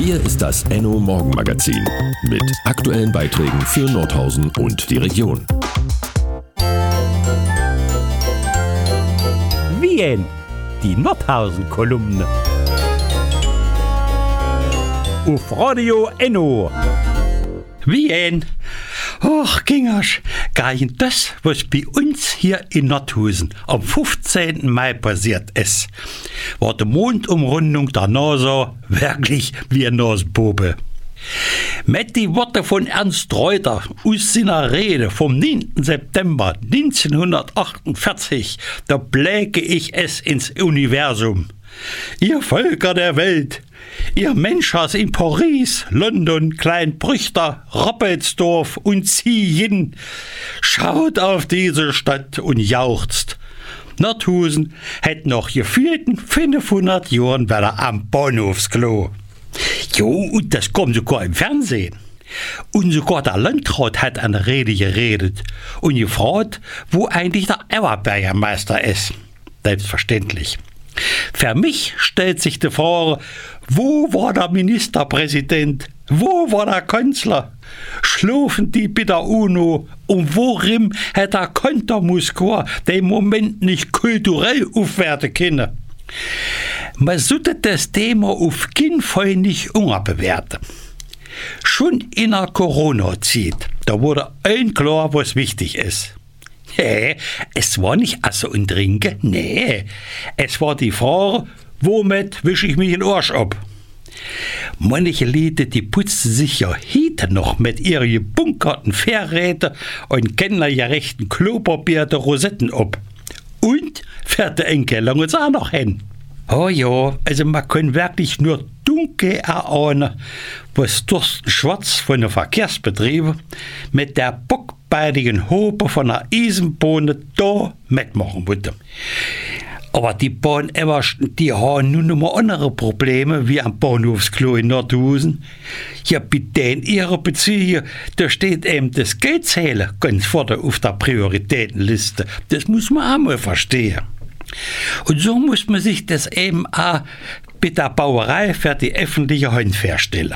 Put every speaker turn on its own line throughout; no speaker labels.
Hier ist das Enno Morgenmagazin mit aktuellen Beiträgen für Nordhausen und die Region.
Wien, die Nordhausen-Kolumne. Auf Radio Enno.
Wien. Och, Gingersch, gein das, was bei uns hier in Nordhausen am 15. Mai passiert ist, war die Mondumrundung der NASA wirklich wie ein Nasbobe. Mit die Worte von Ernst Reuter aus seiner Rede vom 9. September 1948, da bläge ich es ins Universum. Ihr Völker der Welt, ihr Menschers in Paris, London, Kleinbrüchter, Rappelsdorf und Ziehen, schaut auf diese Stadt und jauchzt. Nordhausen hätt noch gefühlten 500 Jahren wieder am Bahnhofsklo. Jo, und das kommt sogar im Fernsehen. Und sogar der Landrat hat eine Rede geredet und gefragt, wo eigentlich der Bürgermeister ist. Selbstverständlich. Für mich stellt sich die Frage, wo war der Ministerpräsident? Wo war der Kanzler? Schlafen die bei der UNO? Und worin hat der Kontermuskor den Moment nicht kulturell aufwerten können? Man sollte das Thema auf keinen Fall nicht unterbewerten. Schon in der Corona-Zeit, da wurde allen klar, was wichtig ist. Nee, es war nicht Essen und Trinken, nee. Es war die Frage, womit wische ich mich den Arsch ab? Manche Leute, die putzen sich ja heute noch mit ihren gebunkerten Fahrrädern und kennergerechten Klopapier der Rosetten ab. Und fährt der Enkel lang uns auch noch hin. Oh ja, also man kann wirklich nur dunkel erahnen, was Thorsten Schwarz von den Verkehrsbetrieben mit der bockbeinigen Hope von der Eisenbahn da mitmachen wollte. Aber die Bahnewersten, die haben nun noch andere Probleme wie am Bahnhofsklo in Nordhausen. Ja, bei denen ihre Bezüge, da steht eben das Geldzählen ganz vorne auf der Prioritätenliste. Das muss man auch mal verstehen. Und so muss man sich das eben auch bei der Bauerei für die öffentliche Hand vorstellen.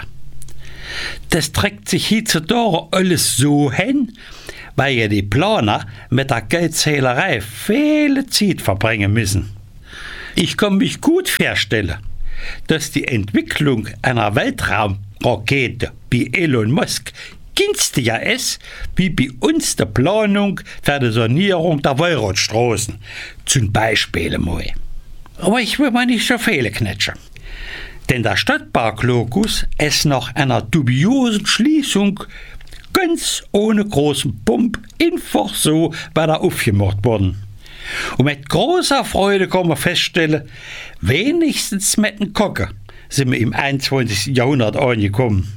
Das trägt sich heutzutage alles so hin, weil ja die Planer mit der Geldzählerei viele Zeit verbringen müssen. Ich kann mich gut vorstellen, dass die Entwicklung einer Weltraumrakete bei Elon Musk günstiger ist, wie bei uns die Planung für die Sanierung der Wallradstraßen. Zum Beispiel mal. Aber ich will mal nicht so viele knetschen. Denn der Stadtpark-Locus ist nach einer dubiosen Schließung ganz ohne großen Pump einfach so weiter aufgemacht worden. Und mit großer Freude kann man feststellen, wenigstens mit dem Kocken sind wir im 21. Jahrhundert angekommen.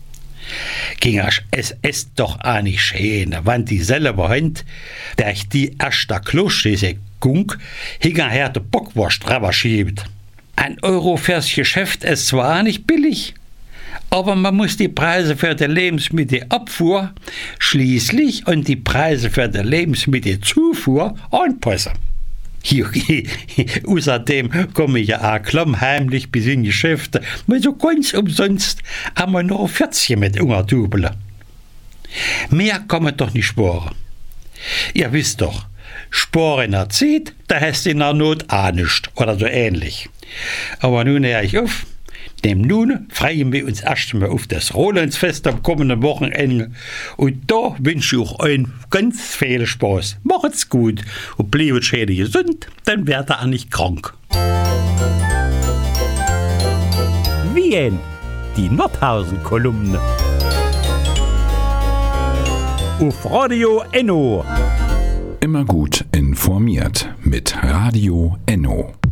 Gingersch, es ist doch auch nicht schön, wenn die selber Hand, durch die erste Kloschließung hinterher die Bockwurst drüber schiebt. 1 Euro fürs Geschäft ist zwar nicht billig, aber man muss die Preise für die Lebensmittelabfuhr schließlich und die Preise für die Lebensmittelzufuhr anpassen. Außerdem komme ich ja auch klammheimlich bis in Geschäfte, weil so ganz umsonst haben wir noch 40 mit Ungertubeln. Mehr kann man doch nicht sparen. Ihr wisst doch, sparen in der Zeit, da hast du in der Not auch nichts oder so ähnlich. Aber nun höre ich auf. Denn nun freuen wir uns erst einmal auf das Rolandsfest am kommenden Wochenende. Und da wünsche ich auch euch ganz viel Spaß. Macht's gut und bleibt schön gesund, dann werdet ihr auch nicht krank.
Wien, die Nordhausen-Kolumne. Auf Radio Enno.
Immer gut informiert mit Radio Enno.